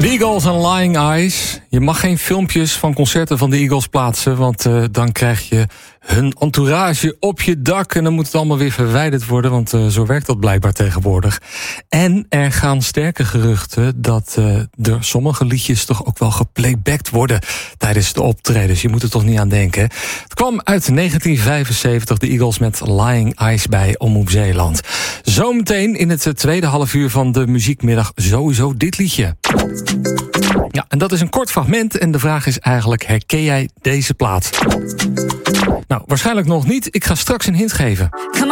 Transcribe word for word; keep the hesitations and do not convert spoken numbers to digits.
The Eagles en Lying Eyes. Je mag geen filmpjes van concerten van de Eagles plaatsen, want uh, dan krijg je hun entourage op je dak en dan moet het allemaal weer verwijderd worden, want uh, zo werkt dat blijkbaar tegenwoordig. En er gaan sterke geruchten dat uh, er sommige liedjes toch ook wel geplaybacked worden tijdens de optredens. Je moet er toch niet aan denken. Het kwam uit negentien vijfenzeventig, de Eagles met Lying Eyes bij Omroep Zeeland. Zometeen in het tweede half uur van de muziekmiddag sowieso dit liedje. Ja, en dat is een kort fragment en de vraag is eigenlijk, herken jij deze plaat? Nou, waarschijnlijk nog niet. Ik ga straks een hint geven.